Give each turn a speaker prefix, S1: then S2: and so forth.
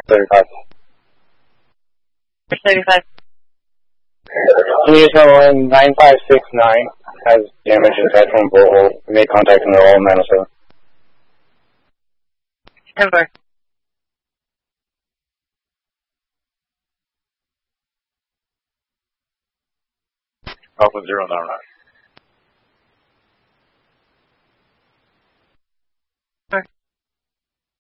S1: 35.
S2: 35.
S1: Unit number 9569 has damage inside from a borehole. We made contact in the all Manasota.
S2: 10-4.
S3: Alpha 099.